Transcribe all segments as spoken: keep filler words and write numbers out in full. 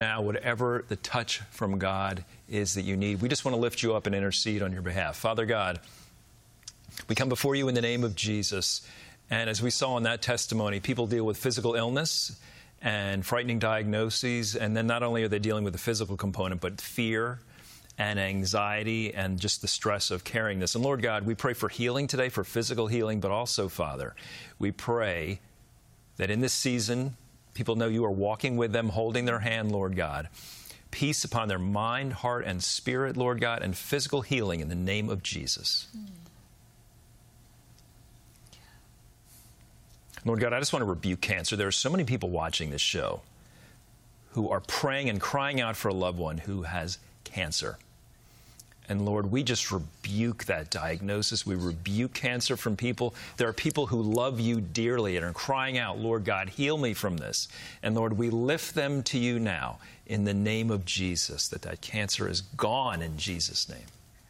Now, whatever the touch from God is that you need, we just want to lift you up and intercede on your behalf. Father God, we come before you in the name of Jesus. And as we saw in that testimony, people deal with physical illness and frightening diagnoses. And then not only are they dealing with the physical component, but fear and anxiety and just the stress of carrying this. And Lord God, we pray for healing today, for physical healing, but also, Father, we pray that in this season, people know you are walking with them, holding their hand, Lord God. Peace upon their mind, heart, and spirit, Lord God, and physical healing in the name of Jesus. Mm. Lord God, I just want to rebuke cancer. There are so many people watching this show who are praying and crying out for a loved one who has cancer. And Lord, we just rebuke that diagnosis. We rebuke cancer from people. There are people who love you dearly and are crying out, Lord God, heal me from this. And Lord, we lift them to you now in the name of Jesus, that that cancer is gone in Jesus' name.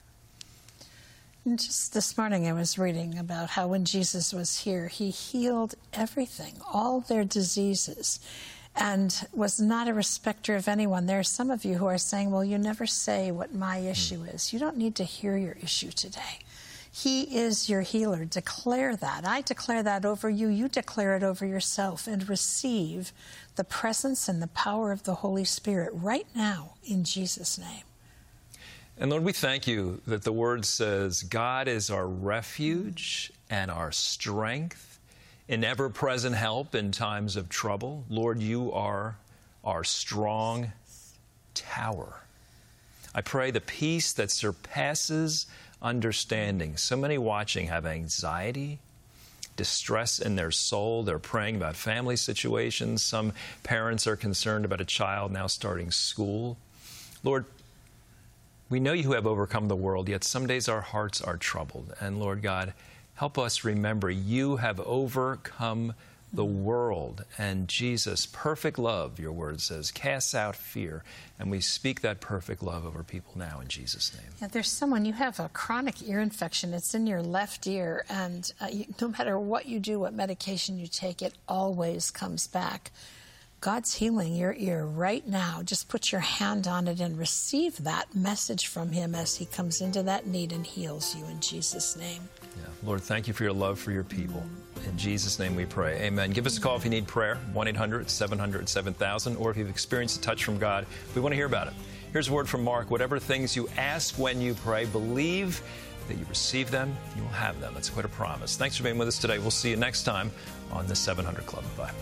And just this morning I was reading about how when Jesus was here, he healed everything, all their diseases, and was not a respecter of anyone. There are some of you who are saying, well, you never say what my issue is. You don't need to hear your issue today. He is your healer. Declare that. I declare that over you. You declare it over yourself and receive the presence and the power of the Holy Spirit right now in Jesus' name. And Lord, we thank you that the word says God is our refuge and our strength, an ever-present help in times of trouble. Lord, you are our strong tower. I pray the peace that surpasses understanding. So many watching have anxiety, distress in their soul. They're praying about family situations. Some parents are concerned about a child now starting school. Lord, we know you have overcome the world, yet some days our hearts are troubled. And Lord God, help us remember you have overcome the world. And Jesus, perfect love, your word says, casts out fear. And we speak that perfect love over people now in Jesus' name. Yeah, there's someone, you have a chronic ear infection. It's in your left ear. And uh, you, no matter what you do, what medication you take, it always comes back. God's healing your ear right now. Just put your hand on it and receive that message from him as he comes into that need and heals you in Jesus' name. Yeah. Lord, thank you for your love for your people. In Jesus' name we pray. Amen. Give us a call if you need prayer, one eight hundred seven hundred seven thousand, or if you've experienced a touch from God. We want to hear about it. Here's a word from Mark. Whatever things you ask when you pray, believe that you receive them, you will have them. That's quite a promise. Thanks for being with us today. We'll see you next time on the seven hundred Club. Bye.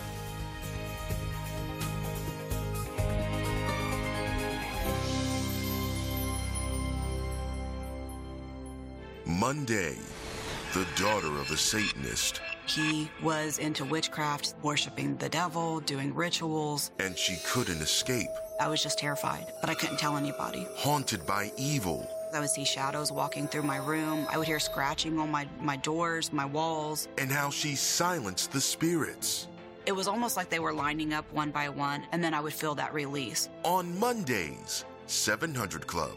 Monday, the daughter of a Satanist. He was into witchcraft, worshiping the devil, doing rituals. And she couldn't escape. I was just terrified, but I couldn't tell anybody. Haunted by evil. I would see shadows walking through my room. I would hear scratching on my, my doors, my walls. And how she silenced the spirits. It was almost like they were lining up one by one, and then I would feel that release. On Mondays, seven hundred Club.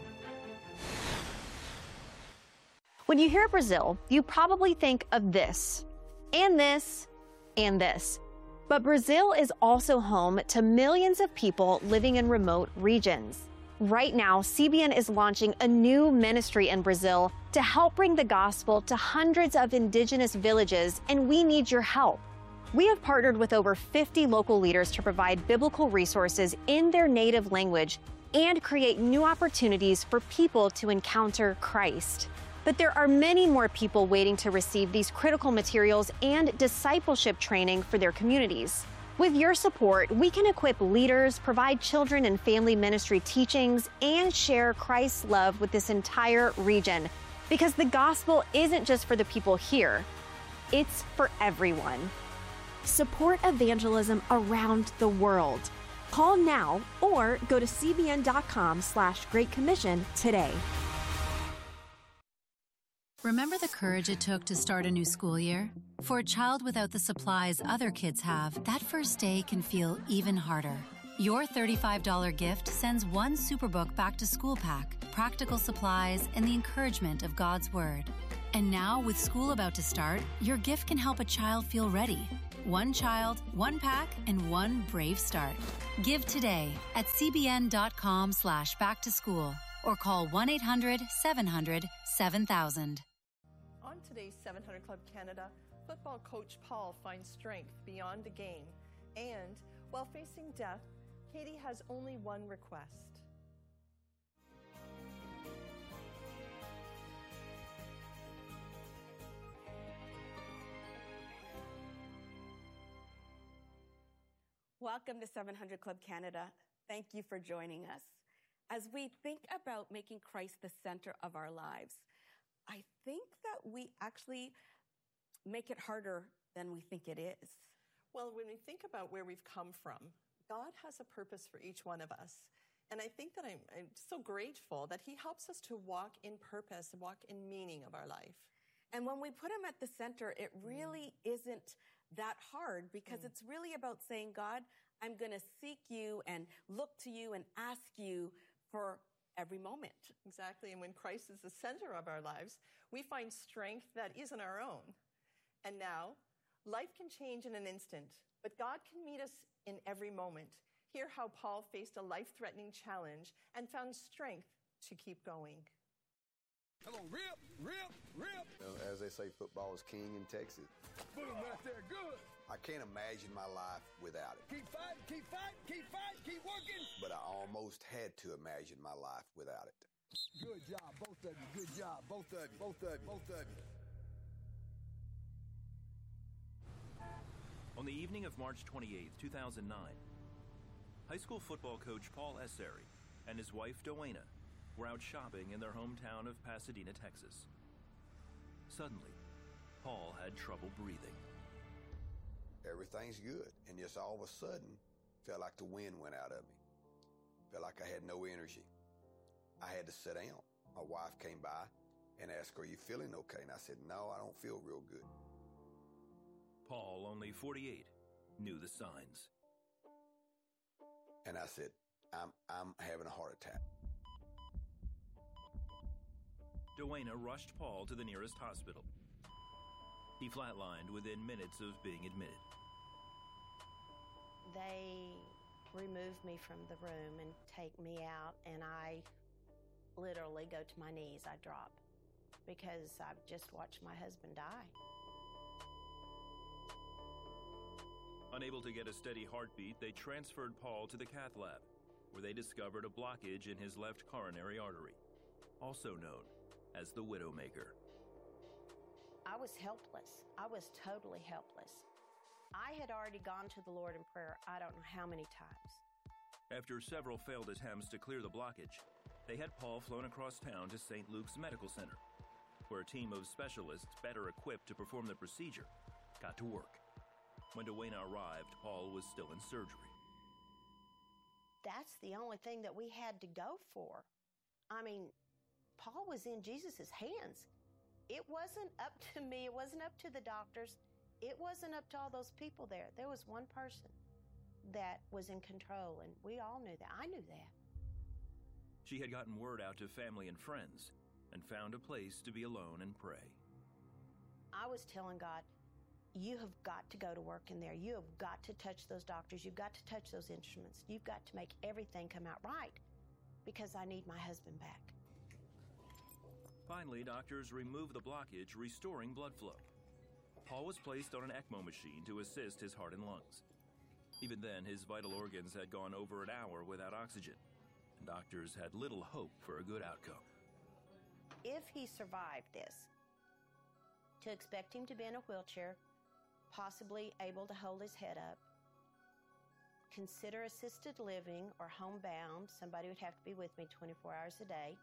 When you hear Brazil, you probably think of this, and this, and this. But Brazil is also home to millions of people living in remote regions. Right now, C B N is launching a new ministry in Brazil to help bring the gospel to hundreds of indigenous villages, and we need your help. We have partnered with over fifty local leaders to provide biblical resources in their native language and create new opportunities for people to encounter Christ. But there are many more people waiting to receive these critical materials and discipleship training for their communities. With your support, we can equip leaders, provide children and family ministry teachings, and share Christ's love with this entire region. Because the gospel isn't just for the people here, it's for everyone. Support evangelism around the world. Call now or go to cbn.com slash Great Commission today. Remember the courage it took to start a new school year? For a child without the supplies other kids have, that first day can feel even harder. Your thirty-five dollars gift sends one Superbook back to school pack, practical supplies, and the encouragement of God's Word. And now, with school about to start, your gift can help a child feel ready. One child, one pack, and one brave start. Give today at cbn.com slash back to school or call one eight hundred seven hundred seven thousand. On today's seven hundred Club Canada, football coach Paul finds strength beyond the game. And while facing death, Katie has only one request. Welcome to seven hundred Club Canada. Thank you for joining us. As we think about making Christ the center of our lives, I think that we actually make it harder than we think it is. Well, when we think about where we've come from, God has a purpose for each one of us. And I think that I'm, I'm so grateful that he helps us to walk in purpose and walk in meaning of our life. And when we put him at the center, it really mm. isn't that hard because mm. it's really about saying, God, I'm going to seek you and look to you and ask you for every moment. Exactly. And when Christ is the center of our lives, we find strength that isn't our own. And now, life can change in an instant, but God can meet us in every moment. Hear how Paul faced a life-threatening challenge and found strength to keep going. Come on, rip, rip, rip. You know, as they say, football is king in Texas. Boom, right there, good. I can't imagine my life without it. Keep fighting, keep fighting, keep fighting, keep working. But I almost had to imagine my life without it. Good job, both of you, good job, both of you, both of you, both of you. On the evening of March twenty-eighth, two thousand nine, high school football coach Paul Essary and his wife, Dowayna, were out shopping in their hometown of Pasadena, Texas. Suddenly, Paul had trouble breathing. Everything's good, and just all of a sudden, felt like the wind went out of me. Felt like I had no energy. I had to sit down. My wife came by and asked, "Are you feeling okay?" And I said, "No, I don't feel real good." Paul, only forty-eight, knew the signs. And I said, I'm, I'm having a heart attack. Dowayna rushed Paul to the nearest hospital. He flatlined within minutes of being admitted. They remove me from the room and take me out, and I literally go to my knees. I drop because I've just watched my husband die. Unable to get a steady heartbeat, they transferred Paul to the cath lab, where they discovered a blockage in his left coronary artery, also known as the Widowmaker. I was helpless. I was totally helpless. I had already gone to the Lord in prayer I don't know how many times. After several failed attempts to clear the blockage, they had Paul flown across town to Saint Luke's Medical Center, where a team of specialists better equipped to perform the procedure got to work. When Dowayna arrived, Paul was still in surgery. That's the only thing that we had to go for. I mean, Paul was in Jesus' hands. It wasn't up to me. It wasn't up to the doctors. It wasn't up to all those people there. There was one person that was in control, and we all knew that. I knew that. She had gotten word out to family and friends and found a place to be alone and pray. I was telling God, you have got to go to work in there. You have got to touch those doctors. You've got to touch those instruments. You've got to make everything come out right because I need my husband back. Finally, doctors removed the blockage, restoring blood flow. Paul was placed on an ECMO machine to assist his heart and lungs. Even then, his vital organs had gone over an hour without oxygen, and doctors had little hope for a good outcome. If he survived this, to expect him to be in a wheelchair, possibly able to hold his head up, consider assisted living or homebound, somebody would have to be with me twenty-four hours a day.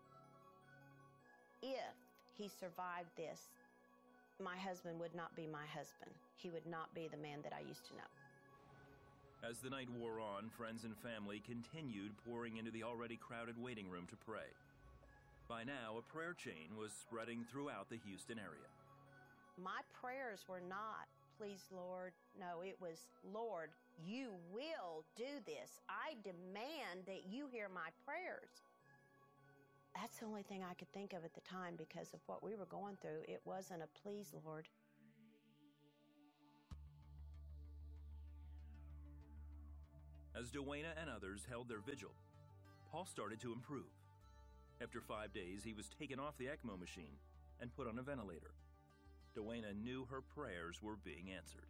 If he survived this, my husband would not be my husband. He would not be the man that I used to know. As the night wore on, friends and family continued pouring into the already crowded waiting room to pray. By now, a prayer chain was spreading throughout the Houston area. My prayers were not, please, Lord. No, it was, Lord, you will do this. I demand that you hear my prayers. That's the only thing I could think of at the time because of what we were going through. It wasn't a please, Lord. As Duana and others held their vigil, Paul started to improve. After five days, he was taken off the ECMO machine and put on a ventilator. Duana knew her prayers were being answered.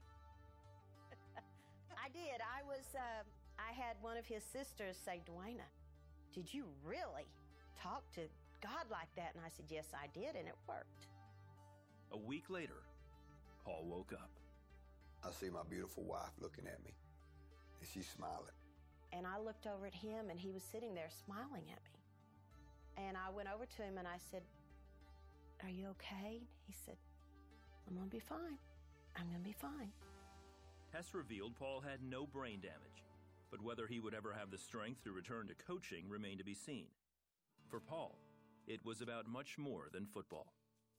I did. I was, uh, I had one of his sisters say, Duana, did you really talk to God like that? And I said, yes, I did, and it worked. A week later, Paul woke up. I see my beautiful wife looking at me, and she's smiling. And I looked over at him, and he was sitting there smiling at me. And I went over to him, and I said, are you okay? He said, I'm going to be fine. I'm going to be fine. Tests revealed Paul had no brain damage, but whether he would ever have the strength to return to coaching remained to be seen. For Paul, it was about much more than football.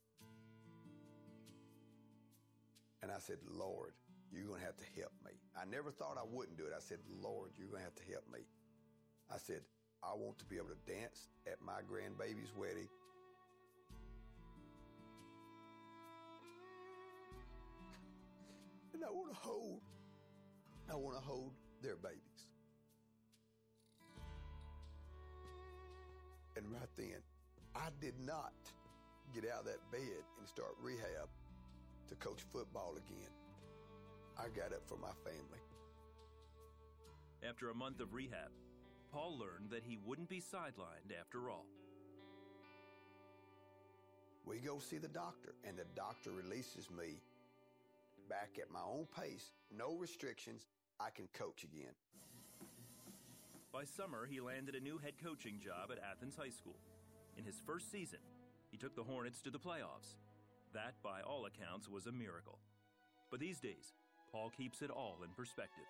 And I said, Lord, you're going to have to help me. I never thought I wouldn't do it. I said, Lord, you're going to have to help me. I said, I want to be able to dance at my grandbaby's wedding. And I want to hold, I want to hold their babies. And right then, I did not get out of that bed and start rehab to coach football again. I got up for my family. After a month of rehab, Paul learned that he wouldn't be sidelined after all. We go see the doctor, and the doctor releases me back at my own pace, no restrictions. I can coach again. By summer, he landed a new head coaching job at Athens High School. In his first season, he took the Hornets to the playoffs. That, by all accounts, was a miracle. But these days, Paul keeps it all in perspective.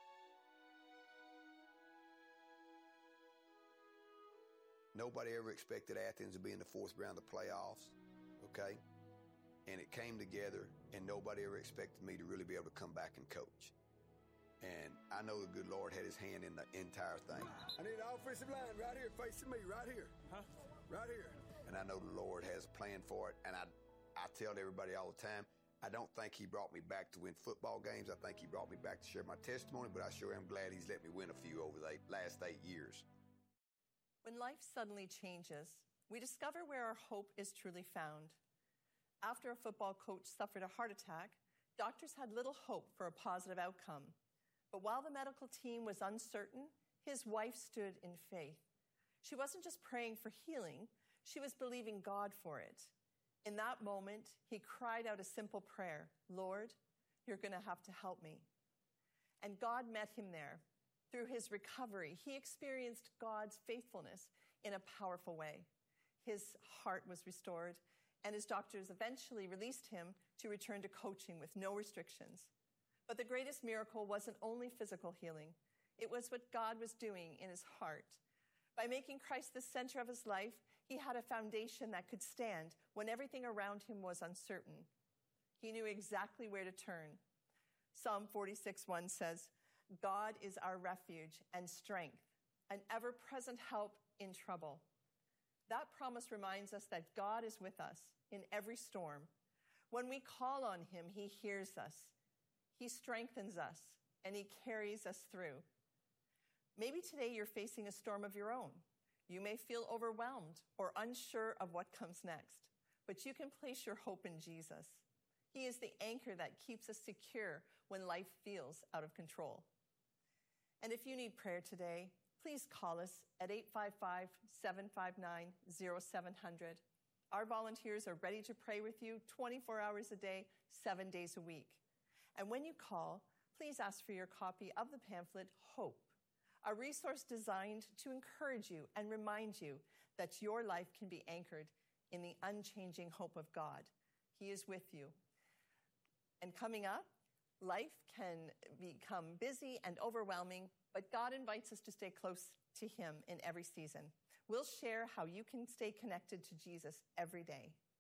Nobody ever expected Athens to be in the fourth round of the playoffs, okay? And it came together, and nobody ever expected me to really be able to come back and coach. And I know the good Lord had his hand in the entire thing. I need an offensive line right here facing me, right here. Huh? Right here. And I know the Lord has a plan for it, and I, I tell everybody all the time, I don't think he brought me back to win football games. I think he brought me back to share my testimony, but I sure am glad he's let me win a few over the last eight years. When life suddenly changes, we discover where our hope is truly found. After a football coach suffered a heart attack, doctors had little hope for a positive outcome. But while the medical team was uncertain, his wife stood in faith. She wasn't just praying for healing, she was believing God for it. In that moment, he cried out a simple prayer, Lord, you're going to have to help me. And God met him there. Through his recovery, he experienced God's faithfulness in a powerful way. His heart was restored, and his doctors eventually released him to return to coaching with no restrictions. But the greatest miracle wasn't only physical healing. It was what God was doing in his heart. By making Christ the center of his life, he had a foundation that could stand when everything around him was uncertain. He knew exactly where to turn. Psalm forty-six one says, God is our refuge and strength, an ever-present help in trouble. That promise reminds us that God is with us in every storm. When we call on him, he hears us. He strengthens us, and he carries us through. Maybe today you're facing a storm of your own. You may feel overwhelmed or unsure of what comes next, but you can place your hope in Jesus. He is the anchor that keeps us secure when life feels out of control. And if you need prayer today, please call us at eight five five, seven five nine, zero seven zero zero. Our volunteers are ready to pray with you twenty-four hours a day, seven days a week. And when you call, please ask for your copy of the pamphlet, Hope, a resource designed to encourage you and remind you that your life can be anchored in the unchanging hope of God. He is with you. And coming up, life can become busy and overwhelming, but God invites us to stay close to him in every season. We'll share how you can stay connected to Jesus every day.